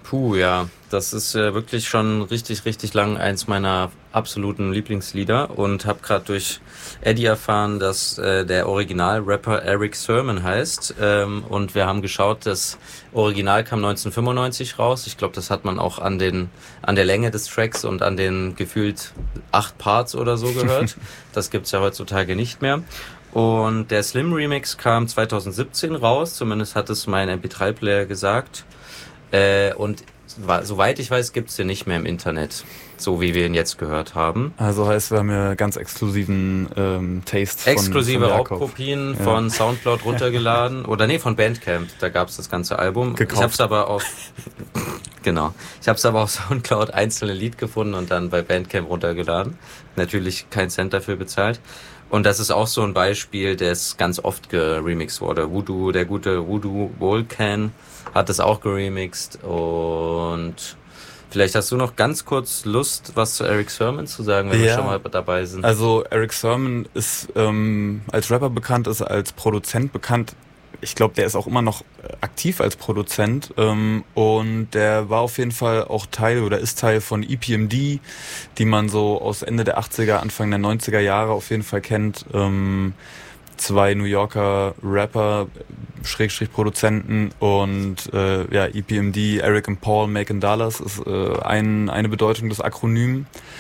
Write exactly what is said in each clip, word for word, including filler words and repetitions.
Puh, ja, das ist äh, wirklich schon richtig, richtig lang eins meiner absoluten Lieblingslieder und habe gerade durch Eddie erfahren, dass äh, der Original-Rapper Eric Sermon heißt ähm, und wir haben geschaut, das Original kam neunzehnhundertfünfundneunzig raus. Ich glaube, das hat man auch an den an der Länge des Tracks und an den gefühlt acht Parts oder so gehört. Das gibt's ja heutzutage nicht mehr. Und der Slim Remix kam zweitausendsiebzehn raus, zumindest hat es mein M P drei Player gesagt. Äh, und wa- soweit ich weiß, gibt's den nicht mehr im Internet, so wie wir ihn jetzt gehört haben. Also heißt, wir haben ja ganz exklusiven ähm, Taste von Exklusive von Jakob. Raubkopien Ja. von Soundcloud runtergeladen. Oder nee, von Bandcamp, da gab's das ganze Album. Gekauft. Ich hab's aber auf genau. Ich hab's aber auf Soundcloud einzelne Lied gefunden und dann bei Bandcamp runtergeladen. Natürlich kein Cent dafür bezahlt. Und das ist auch so ein Beispiel, das ganz oft geremixed wurde. Voodoo, der gute Voodoo Volcan hat es auch geremixed. Und vielleicht hast du noch ganz kurz Lust, was zu Eric Sermon zu sagen, wenn wir Ja. schon mal dabei sind. Also Eric Sermon ist ähm, als Rapper bekannt, ist als Produzent bekannt. Ich glaube, der ist auch immer noch aktiv als Produzent ähm, und der war auf jeden Fall auch Teil oder ist Teil von E P M D, die man so aus Ende der achtziger, Anfang der neunziger Jahre auf jeden Fall kennt. Ähm, zwei New Yorker Rapper, Schrägstrich Produzenten und äh, ja, E P M D, Eric and Paul, Macon Dallas ist äh, ein, eine Bedeutung des Akronyms.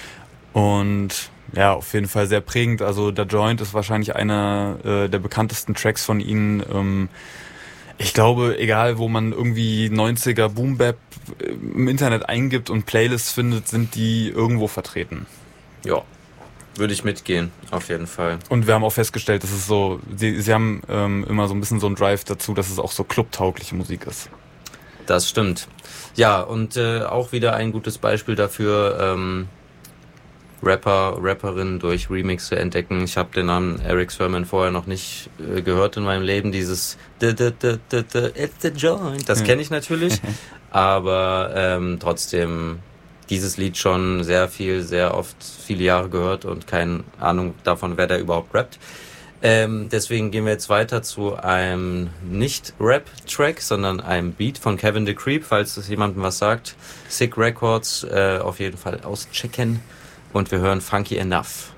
Und ja, auf jeden Fall sehr prägend. Also der Joint ist wahrscheinlich einer äh, der bekanntesten Tracks von ihnen. Ähm, ich glaube, egal wo man irgendwie neunziger Boom Bap im Internet eingibt und Playlists findet, sind die irgendwo vertreten. Ja, würde ich mitgehen, auf jeden Fall. Und wir haben auch festgestellt, dass es so, sie, sie haben ähm, immer so ein bisschen so einen Drive dazu, dass es auch so clubtaugliche Musik ist. Das stimmt. Ja, und äh, auch wieder ein gutes Beispiel dafür, ähm, Rapper, Rapperinnen durch Remix zu entdecken. Ich habe den Namen Eric Sermon vorher noch nicht äh, gehört in meinem Leben. Dieses d -d -d -d -d It's the Joint, das kenne ich natürlich. Aber ähm, trotzdem dieses Lied schon sehr viel, sehr oft, viele Jahre gehört und keine Ahnung davon, wer da überhaupt rappt. Ähm, deswegen gehen wir jetzt weiter zu einem Nicht-Rap-Track, sondern einem Beat von Kevin the Creep, falls es jemandem was sagt. Sick Records, äh, auf jeden Fall auschecken. Und wir hören Funky Enough.